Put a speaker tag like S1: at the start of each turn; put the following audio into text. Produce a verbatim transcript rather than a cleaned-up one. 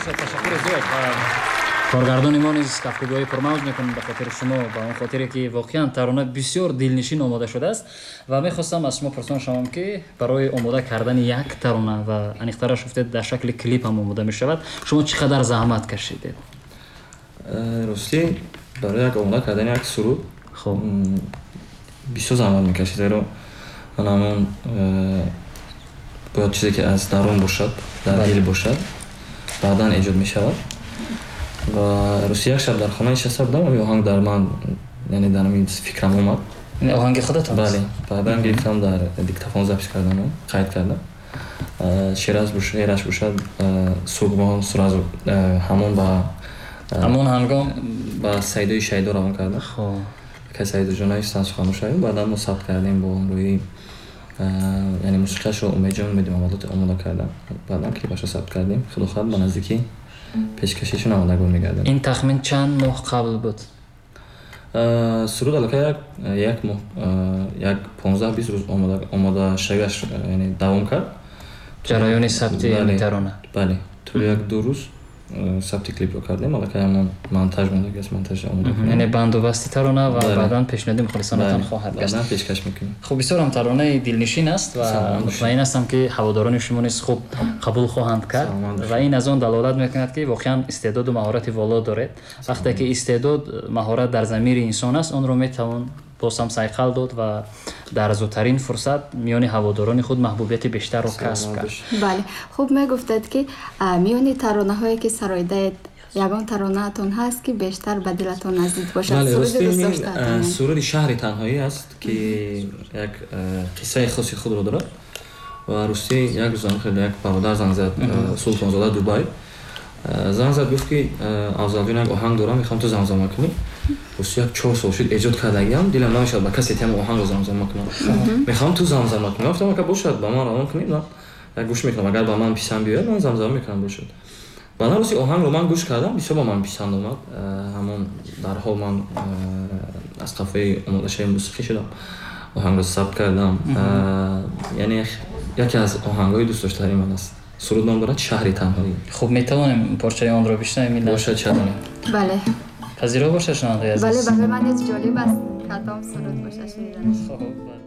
S1: бошад. Ташаккури зиёд. Коргардони мо низ кафкугоҳи пурмавҷ мекунем ба хотири шумо ба он хотире ки воқеан тарона бисёр дилнишин омода шудааст ва мехостам аз шумо пурсон шавам ки барои омода кардани як тарона ва аниқтараш гуфтед дар шакли клип ҳам омода мешавад, шумо чӣ қадар заҳмат кашидед?
S2: Рости барои як омода кардани як суруд
S1: хоб
S2: бисёр заҳмат мекашид, зеро ҳамон бояд чизе ки аз дарун бошад, дар дил бошад, баъдан эҷод мешавад. ва рӯзи як шаб дар хона нишаста будам, оҳанг дар ман, яъне дар мин фикрам омад.
S1: Оҳанги худатон?
S2: Бале, баъдан гирифтам дар диктофон запис кардам, қайд кардам. Шераш бошад, шераш бошад, сугмон сразу ҳамон ба
S1: ҳамон ҳангом
S2: ба Саидои Шайдо равон кардам.
S1: Хоб.
S2: Ка Саидо ҷонаи сан суханӯ шавем, баъдан мо сабт кардем бо ҳамроҳии яъне мусиқиашро Умедҷон Умедӣ Мамадлот омода кардам. Баъдан клипашро сабт кардем. Худохоҳад ба наздикӣ пешкашишу намодагор мегардем.
S1: Ин тахмин чанд моҳ қабл буд?
S2: Суруд аллакай як як моҳ як понздаҳ бист рӯз омода омода шавиаш яъне давом кард.
S1: Ҷараёни сабти яъне тарона.
S2: Бале. То як ду рӯз сабти клипро кардем, аллакай ҳамон монтаж мондагӣ аст, монтаж омода кардем.
S1: Яъне бандубасти тарона ва баъдан пешниҳоди мухлисонатон хоҳад гашт.
S2: Баъдан пешкаш мекунем.
S1: Хуб, бисёр ҳам таронаи дилнишин аст ва мутмаин ҳастам ки ҳаводорони шумо низ хуб қабул хоҳанд кард ва ин аз он далолат мекунад ки воқеан истеъдоду маҳорати воло доред. Вақте ки истеъдод маҳорат дар замири инсон аст, онро метавон боз ҳам сайқал дод ва дар зудтарин фурсат миёни ҳаводорони худ маҳбубияти бештарро касб кард.
S3: Бале, хуб мегуфтед ки миёни таронаҳое ки сароидаед ягон таронаатон ҳаст ки бештар ба дилатон наздик бошад?
S2: Бале, рости мин суруди шаҳри танҳоӣ аст ки як қиссаи хоси худро дорад ва рости як рӯз хеле як бародар занг зад, Султонзода Дубай занг зад, гуфт ки Авзалҷон як оҳанг дорам, мехоҳам ту замзама кунӣ. Рости як чор сол шуд эҷод кардагиам, дилам намешавад ба касе тем оҳангро замзама кунам. Мехоҳам ту замзама кунӣ. Гуфтам ака бошад, ба ман равон кунед, ман як гӯш мекунам, агар ба ман писанд биёяд ман замзама мекунам, бошад. Баъдан рости оҳангро ман гӯш кардам, бисёр ба ман писанд омад. Ҳамон дарҳол ман аз қафаи омодашавии мусиқӣ шудам, оҳангро сабт кардам. Яъне яке аз оҳангҳои дӯстдоштари ман аст. Суруд ном дорад Шаҳри танҳоӣ.
S1: Хуб, метавонем парчаи онро бишнавем?
S2: Бошад, шаронем.
S3: Бале.
S1: Пазиро бошад шунавандаи азиз.
S3: Бале, барои ман низ ҷолиб аст кадом суруд бошад шуниданаш.
S1: Хуб.